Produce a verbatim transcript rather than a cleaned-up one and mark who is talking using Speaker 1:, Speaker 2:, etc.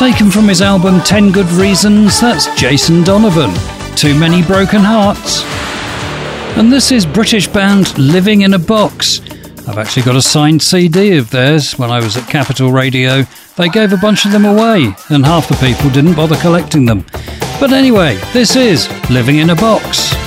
Speaker 1: Taken from his album ten Good Reasons, that's Jason Donovan, Too Many Broken Hearts. And this is British band Living in a Box. I've actually got a signed C D of theirs. When I was at Capital Radio, they gave a bunch of them away, and half the people didn't bother collecting them. But anyway, this is Living in a Box.